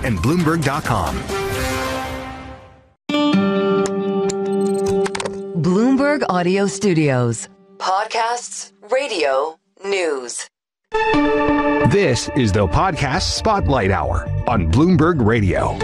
and Bloomberg.com. Bloomberg Audio Studios. Podcasts, radio, news. This is the Podcast Spotlight Hour on Bloomberg Radio.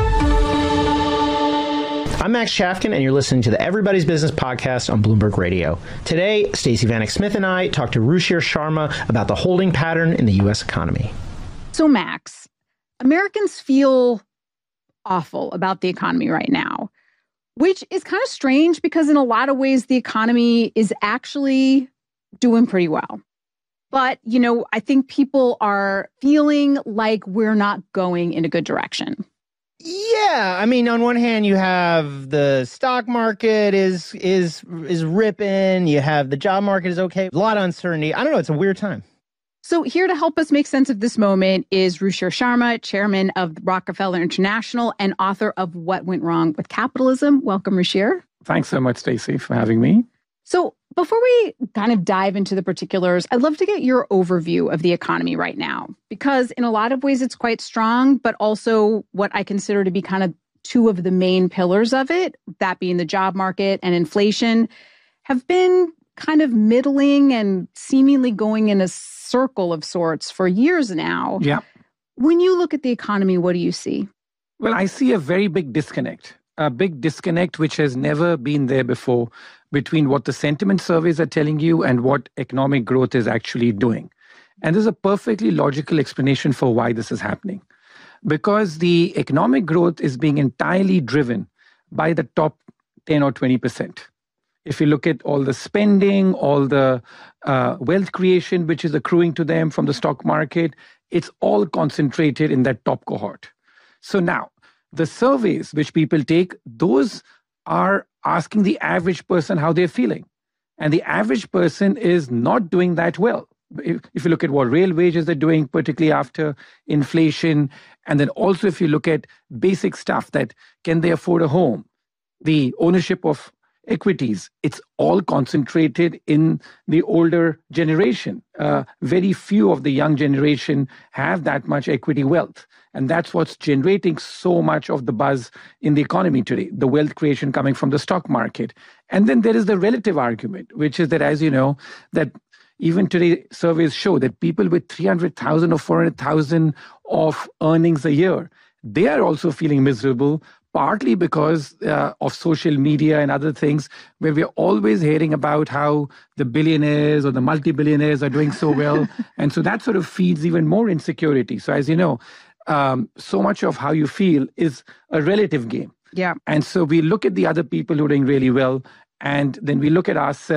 I'm Max Chafkin, and you're listening to the Everybody's Business podcast on Bloomberg Radio. Today, Stacey Vanek Smith and I talk to Ruchir Sharma about the holding pattern in the U.S. economy. So, Max, Americans feel awful about the economy right now, which is kind of strange because in a lot of ways, the economy is actually doing pretty well. But, you know, I think people are feeling like we're not going in a good direction. Yeah, I mean, on one hand, you have the stock market is ripping. You have the job market is okay. A lot of uncertainty. I don't know. It's a weird time. So here to help us make sense of this moment is Ruchir Sharma, chairman of Rockefeller International and author of What Went Wrong with Capitalism. Welcome, Ruchir. Thanks so much, Stacey, for having me. So before we kind of dive into the particulars, I'd love to get your overview of the economy right now, because in a lot of ways it's quite strong, but also what I consider to be kind of two of the main pillars of it, that being the job market and inflation, have been kind of middling and seemingly going in a circle of sorts for years now. Yeah. When you look at the economy, what do you see? Well, I see a very big disconnect which has never been there before between what the sentiment surveys are telling you and what economic growth is actually doing. And there's a perfectly logical explanation for why this is happening. Because the economic growth is being entirely driven by the top 10 or 20%. If you look at all the spending, all the wealth creation which is accruing to them from the stock market, it's all concentrated in that top cohort. So now, the surveys which people take, those are asking the average person how they're feeling. And the average person is not doing that well. If you look at what real wages they're doing, particularly after inflation, and then also if you look at basic stuff that can they afford a home, the ownership of equities, it's all concentrated in the older generation. Very few of the young generation have that much equity wealth. And that's what's generating so much of the buzz in the economy today, the wealth creation coming from the stock market. And then there is the relative argument, which is that, as you know, that even today surveys show that people with 300,000 or 400,000 of earnings a year, they are also feeling miserable, partly because of social media and other things, where we're always hearing about how the billionaires or the multi-billionaires are doing so well. And so that sort of feeds even more insecurity. So as you know, so much of how you feel is a relative game. Yeah. And so we look at the other people who are doing really well, and then we look at ourselves